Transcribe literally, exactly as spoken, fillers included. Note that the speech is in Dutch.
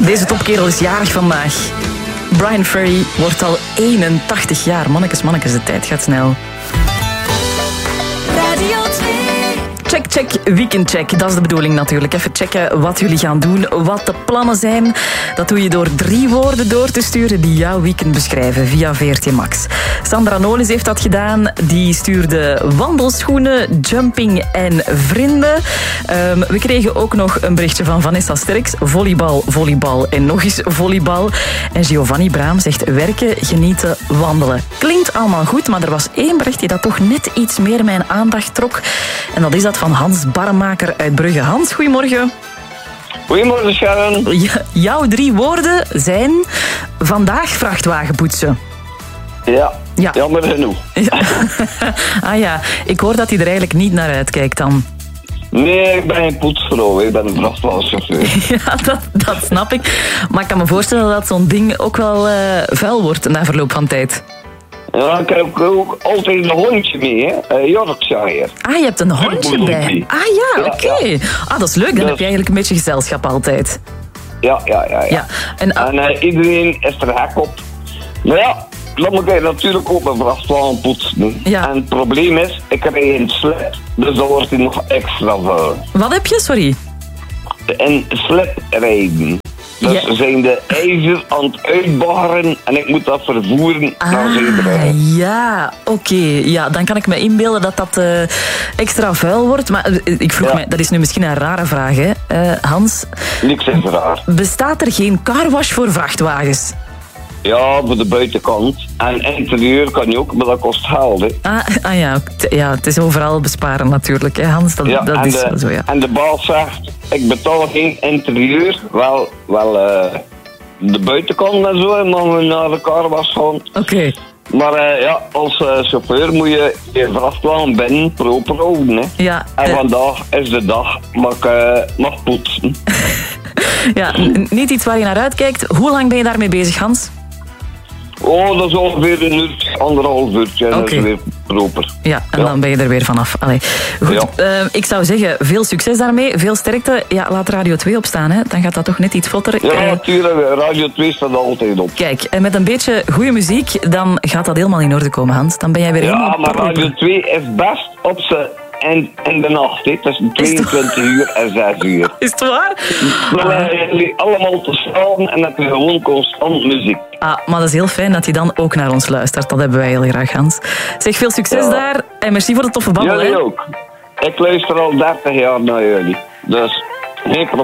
Deze topkerel is jarig vandaag. Brian Ferry wordt al eenentachtig jaar. Mannekes, mannekes, de tijd gaat snel. Radio twee. Check, check, weekendcheck. Dat is de bedoeling natuurlijk. Even checken wat jullie gaan doen, wat de plannen zijn. Dat doe je door drie woorden door te sturen die jouw weekend beschrijven via V R T Max. Sandra Nolens heeft dat gedaan. Die stuurde wandelschoenen, jumping en vrienden. Um, we kregen ook nog een berichtje van Vanessa Sterks. Volleybal, volleybal en nog eens volleybal. En Giovanni Braam zegt werken, genieten, wandelen. Klinkt allemaal goed, maar er was één bericht die dat toch net iets meer mijn aandacht trok. En dat is dat van Hans Barremaker uit Brugge. Hans, goedemorgen. Goedemorgen, Sharon. Ja, jouw drie woorden zijn vandaag vrachtwagen poetsen. Ja, Ja. jammer genoeg. Ja. Ah ja, ik hoor dat hij er eigenlijk niet naar uitkijkt dan. Nee, ik ben geen poetsvrouw, ik ben een vrachtwagenchauffeur. Ja, dat, dat snap ik. Maar ik kan me voorstellen dat zo'n ding ook wel uh, vuil wordt na verloop van tijd. Ja, ik heb ook altijd een hondje mee, hè. Uh, Yorkshire. Ah, je hebt een hondje bij. Ah ja, oké. Okay. Ja, ja. Ah, dat is leuk. Dan Dus- heb je eigenlijk een beetje gezelschap altijd. Ja, ja, ja. ja. Ja. En, ah, En uh, iedereen is er hek op. Maar ja, dan moet ik natuurlijk ook een vrachtwagen poetsen. Ja. En het probleem is, ik heb een slip, dus dan wordt hij nog extra vuil. wat heb je? Sorry. En slip rijden. Dus Ja. we zijn de ijzer aan het uitbaggeren en ik moet dat vervoeren naar Ah, Zeebrugge. ja, oké. Okay. Ja, dan kan ik me inbeelden dat dat uh, extra vuil wordt. Maar uh, ik vroeg Ja. me, dat is nu misschien een rare vraag, hè, uh, Hans. Niks is raar. Bestaat er geen carwash voor vrachtwagens? Ja, voor de buitenkant. En interieur kan je ook, maar dat kost geld. Hè. Ah, ah ja, t- ja, het is overal besparen natuurlijk, hè, Hans. Dat, Ja, dat en, is de, wel zo, ja. en de baas zegt, ik betaal geen interieur, wel, wel uh, de buitenkant en zo, en dan we naar de carwas gaan. Oké. Okay. Maar uh, ja, als uh, chauffeur moet je je vrachtwagen binnen proper houden. Hè. Ja, En uh, vandaag is de dag, mag ik uh, mag poetsen. ja, n- niet iets waar je naar uitkijkt. Hoe lang ben je daarmee bezig, Hans? Oh, dat is ongeveer een uur, anderhalf uurtje en Oké. dat is weer proper. Ja, en Ja. dan ben je er weer vanaf. Allee. Goed, Ja. uh, ik zou zeggen, veel succes daarmee, veel sterkte. Ja, laat Radio twee opstaan, hè. Dan gaat dat toch net iets vlotter. Ja, Uh, natuurlijk, Radio twee staat altijd op. Kijk, en met een beetje goede muziek, dan gaat dat helemaal in orde komen, Hans. Dan ben jij weer Ja, helemaal maar proper. Radio twee is best op zijn en in de nacht, hè, tussen tweeëntwintig uur en zes uur. Is het waar? Dan zijn jullie allemaal te staan en heb je gewoon constant muziek. Ah, maar dat is heel fijn dat je dan ook naar ons luistert. Dat hebben wij heel graag, Hans. Zeg, veel succes Ja. daar en merci voor de toffe babbel. Jullie hè. ook. Ik luister al dertig jaar naar jullie. Dus, geen probleem.